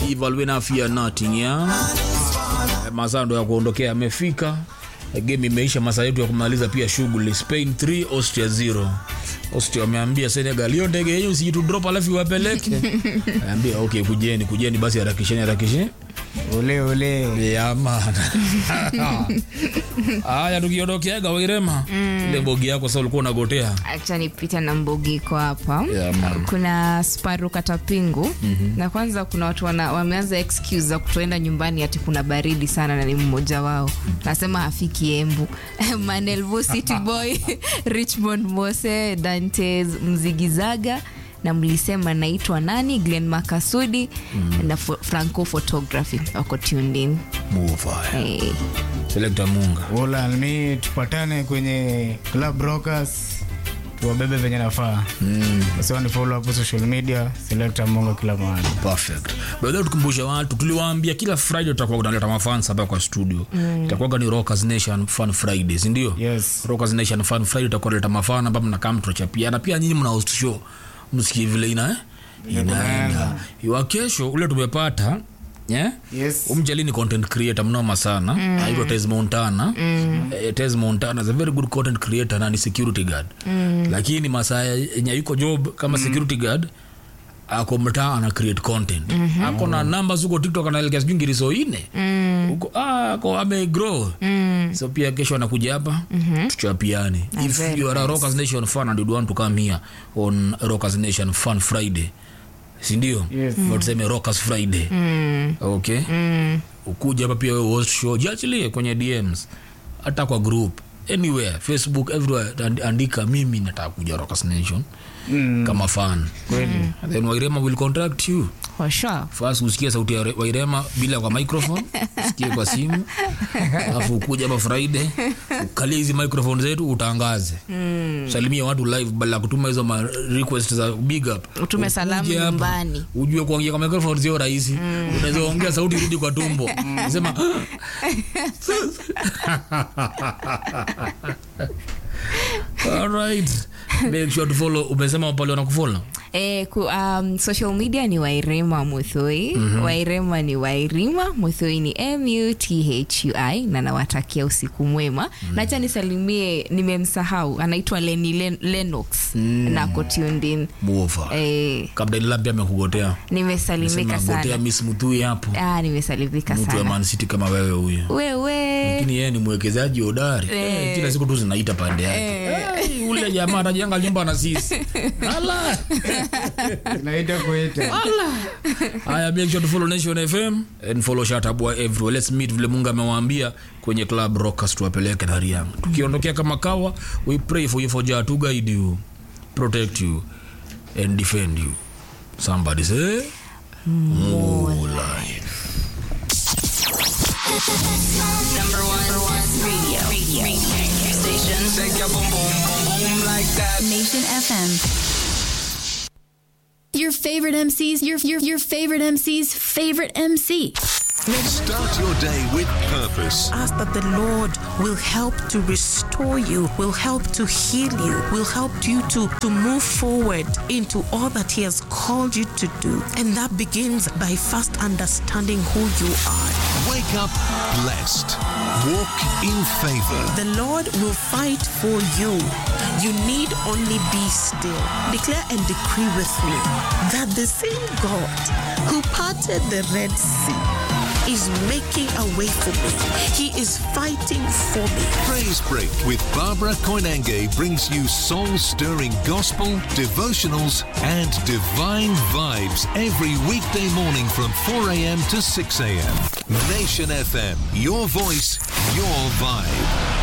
Evil Wina Fear Nothing ya. Masaa ndo ya kuondokea amefika. Game imeisha, masaa yetu ya kumaliza pia shughuli. Spain 3 Austria 0. Austria wameambia Senegal hiyo ndege yenu si tu drop alafu wapeleke. Anambia okay, kujeni basi harakisheni. Ole. Ya man. Haya tukiondokea Wairema. Ile mbogi yako sasa ulikuwa unagotea. Acha nipita na mbogi kwa hapa. Kuna Sparrow Katapingu na kwanza kuna watu wameanza excuse za kutoenda nyumbani ati kuna baridi sana na ni mmoja wao. Nasema hafiki Embu. Manelvo City Boy, Richmond Mose, Dantes Mzigizaga na mlisema naitwa nani Glenn Makasudi na Franco Photography wako tuned in. Move. Selector Munga. Wala ni tupatane kwenye Club Rockers tuwabebe venye nafaa. Basi follow up social media Selector Munga kila mahali. Perfect. Baada tukumbusha watu tuliwaambia kila Friday tutakuwa tunaleta mafans hapa kwa studio. Itakuwa ni Rockers Nation Fun Fridays, ndio? Yes. Rockers Nation Fun Friday tutakuwa tunaleta mafans hapa mnakaa tuchapia na pia nyinyi mna host show. Msikie vile inaenda. Iwa kesho ule tumepata Yes. Umjali ni content creator mnoma sana. Aitwa Tez Montana. Tez Montana is a very good content creator na ni security guard. Lakini masaa yenye yuko job kama security guard ako mtaa ana create content. Ako na numbers huko TikTok anaelekea sijui ngiriso 4. Huko ako amegrow. So pia kesho anakuja hapa tuchapiane. If you are a Rockers Nation fan and you want to come here on Rockers Nation Fun Friday, si ndio? Yes. Tuseme Rockers Friday. Okay. Ukuja hapa pia wewe host show jiachilie kwenye DMs hata kwa group anywhere, Facebook, everywhere, andika mimi nataka kuja Rockers Nation kama fan. Kweli. Then Wairema will contact you. For sure. First usikie sauti ya Wairema bila kwa microphone, usikie kwa simu. Alafu ukuja hapa Friday, ukalie hizi microphone zetu utangaze. Salimia watu live bila kutuma hizo request za big up. Utume salamu nyumbani. Ujue kuongea kwa microphone sio rahisi. Unaweza ongea sauti rudi kwa tumbo. Unasema all right. Make sure to follow. Umesema pale wanakufollow? Social media ni Wairema Muthoi. Wairema ni Wairima, Muthoi ni MUTHUI na nawatakia usiku mwema. Na acha nisalimie, nimemsahau, anaitwa Lennox na tuned in. Muofa. Kabla nilambia amekugotea. Nimesalimika sana. Ngotea Miss Muthoi hapo. Nimesalimika sana. Mtu wa Man City kama wewe huyo. Wewe. Lakini yeye ni mwekezaji hodari. Kila siku tu zinaita pande yake. Ule jamaa anajenga nyumba na sisi. Ala. Tunaita kuita. Haya, make sure to follow Nation FM and follow Shatabwa everywhere. Let's meet vile Mungu amewaambia kwenye Club Rockers tuwapeleke ndani yangu. Tukiondokea kama kawa, we pray for you for Jah to guide you, protect you and defend you. Somebody say more life. Number one radio station. Shake your boom boom boom boom like that. Nation FM. Your favorite MC's, your favorite MC's favorite MC. Start your day with purpose. Ask that the Lord will help to restore you, will help to heal you, will help you to move forward into all that He has called you to do. And that begins by first understanding who you are. Wake up blessed. Walk in favor. The Lord will fight for you. You need only be still. Declare and decree with me that the same God who parted the Red Sea is making a way for me. He is fighting for me. Praise Break with Barbara Koinange brings you soul-stirring gospel, devotionals, and divine vibes every weekday morning from 4 a.m. to 6 a.m. Nation FM, your voice, your vibe.